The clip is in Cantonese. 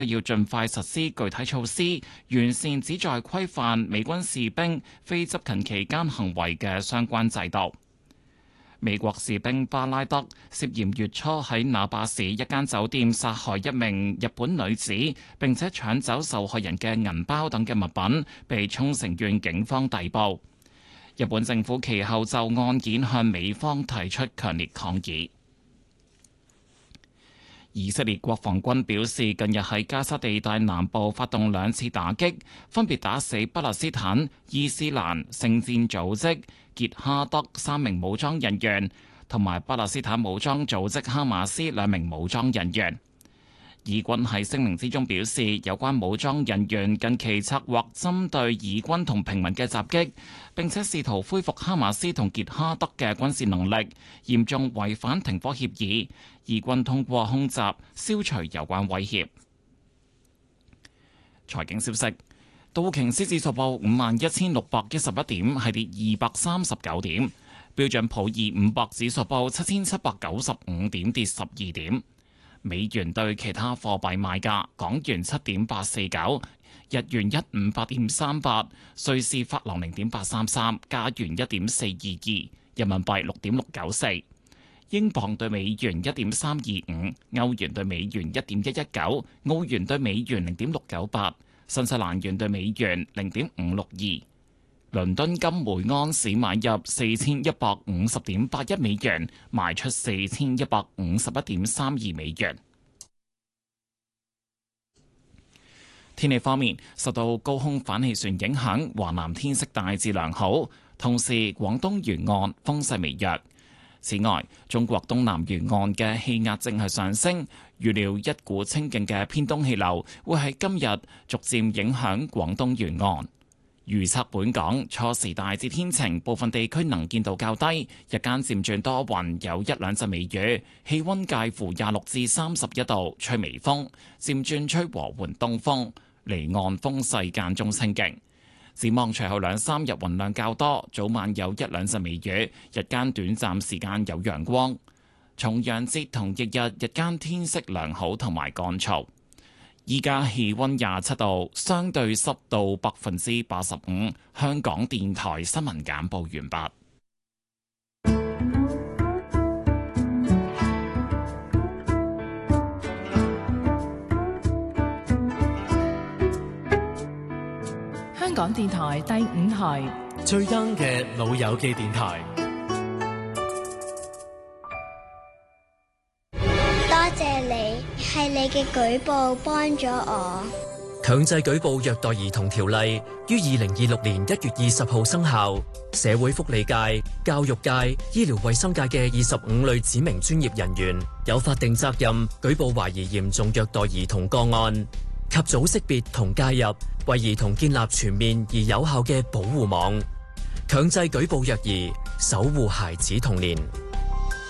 要盡快實施具體措施，完善旨在規範美軍士兵非執勤期間行為嘅相關制度。美國士兵巴拉德涉嫌月初喺那霸市一間酒店殺害一名日本女子，並且搶走受害人嘅銀包等嘅物品，被沖繩縣警方逮捕。日本政府其後就案件向美方提出強烈抗議。以色列國防軍表示，近日喺加沙地帶南部發動2次打擊，分別打死巴勒斯坦伊斯蘭聖戰組織傑哈德3名武裝人員，同埋巴勒斯坦武裝組織哈馬斯2名武裝人員。以軍喺聲明之中表示，有關武裝人員近期策劃針對以軍同平民嘅襲擊，並且試圖恢復哈馬斯同傑哈德嘅軍事能力，嚴重違反停火協議。以軍通過空襲消除有關威脅。財經消息，道瓊斯指數報51,611點，係跌239點；標準普爾500指數報7,795點，跌12點。美元對其他貨幣賣價：港元7.849，日元158.38，瑞士法郎0.833，加元1.422，人民幣6.694，英鎊對美元1.325，歐元對美元1.119，澳元對美元0.698，新西蘭元對美元0.562。倫敦金每安士買入4150.81美元，賣出4151.32美元。天氣方面，受到高空反氣旋影響，華南天色大致良好，同時廣東沿岸風勢微弱。此外，中國東南沿岸嘅氣壓正係上升，預料一股清勁嘅偏東氣流會喺今日逐漸影響廣東沿岸。預測本港初時大致天晴，部分地區能見度較低，日間漸轉多雲，有1兩陣微雨，氣溫介乎26至31度，吹微風，漸轉吹和緩東風，離岸風勢間中清勁。展望隨後2、3日雲量較多，早晚有1兩陣微雨，日間短暫時間有陽光。重陽節同翌日日間天色良好同埋乾燥。依家氣溫27度，相對濕度85%。香港電台新聞簡報完畢。 香港電台第5台最 young 嘅老友記電台。 多謝你，係你嘅舉報幫咗我。 強制舉報虐待兒童條例於2026年1月20號生效。社會福利界、教育界、醫療衛生界嘅25類指明專業人員有法定責任舉報懷疑嚴重虐待兒童個案，及早識別同介入，為兒童建立全面而有效嘅保護網。強制舉報虐兒，守護孩子童年。